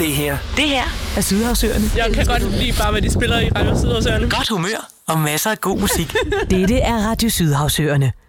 Det her er Sydhavsøerne. Jeg kan godt lide bare, hvad de spiller i Radio Sydhavsøerne. Godt humør og masser af god musik. Dette er Radio Sydhavsøerne.